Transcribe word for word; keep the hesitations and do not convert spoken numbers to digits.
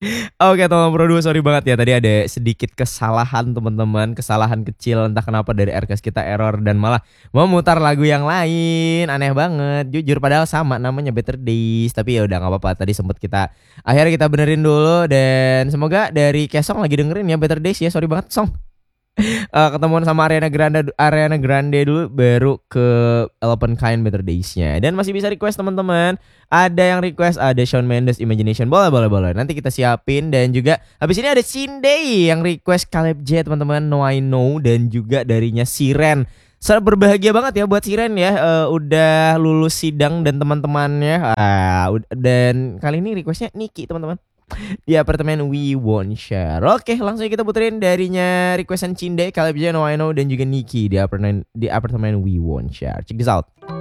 Oke teman Pro dua, sorry banget ya tadi ada sedikit kesalahan teman-teman, kesalahan kecil entah kenapa dari Rcast kita error dan malah memutar lagu yang lain, aneh banget jujur padahal sama namanya Better Days, tapi ya udah nggak apa-apa tadi sempet kita akhirnya kita benerin dulu dan semoga dari Kesong lagi dengerin ya Better Days ya, sorry banget Song. Eh, ketemuan sama Ariana Grande Ariana Grande dulu baru ke Elephant Kind Better Days-nya. Dan masih bisa request teman-teman. Ada yang request ada Shawn Mendes Imagination. Boleh boleh boleh. Nanti kita siapin dan juga habis ini ada Cindy yang request Caleb J teman-teman, No I Know dan juga darinya Siren. Sangat berbahagia banget ya buat Siren ya, eh, udah lulus sidang dan teman-temannya. Ah, ud- dan kali ini requestnya Niki teman-teman di apartemen We Won't Share. Oke, langsung aja kita puterin darinya requestan Cinde, Caleb J, No I Know dan juga Niki di apartemen di apartemen We Won't Share. Check this out.